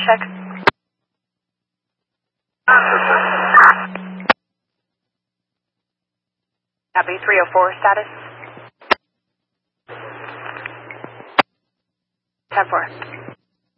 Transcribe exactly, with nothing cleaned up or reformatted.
check. Copy, three oh four, status. ten four.